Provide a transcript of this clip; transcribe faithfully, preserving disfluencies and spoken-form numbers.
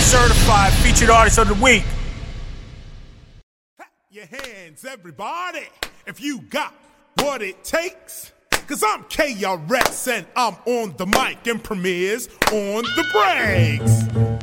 Certified featured artist of the week. Clap your hands, everybody, if you got what it takes. Cause I'm K R S and I'm on the mic and Premier's on the breaks.